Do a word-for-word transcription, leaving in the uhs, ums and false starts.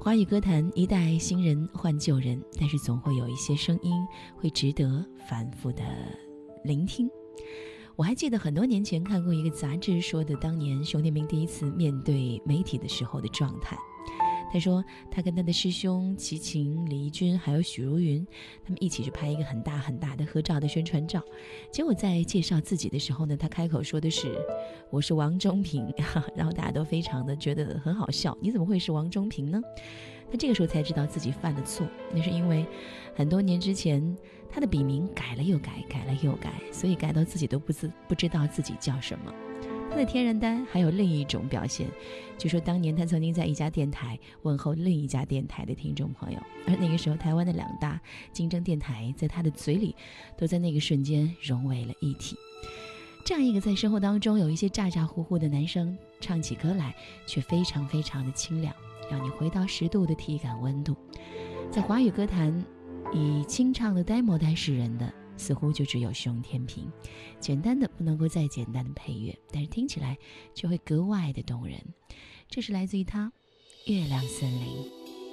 华语歌坛一代新人换旧人，但是总会有一些声音会值得反复的聆听。我还记得很多年前看过一个杂志说的当年熊天平第一次面对媒体的时候的状态。他说他跟他的师兄齐秦、李怡君还有许茹芸，他们一起去拍一个很大很大的合照的宣传照。结果在介绍自己的时候呢，他开口说的是我是王中平，然后大家都非常的觉得很好笑，你怎么会是王中平呢？他这个时候才知道自己犯了错，那是因为很多年之前他的笔名改了又改，改了又改，所以改到自己都不自不知道自己叫什么。他的天然呆还有另一种表现，据说当年他曾经在一家电台问候另一家电台的听众朋友，而那个时候台湾的两大竞争电台在他的嘴里都在那个瞬间融为了一体。这样一个在生活当中有一些咋咋呼呼的男生，唱起歌来却非常非常的清亮，让你回到十度的体感温度。在华语歌坛以清唱的呆模呆示人的似乎就只有熊天平，简单的不能够再简单的配乐，但是听起来却会格外的动人。这是来自于他《月亮森林》。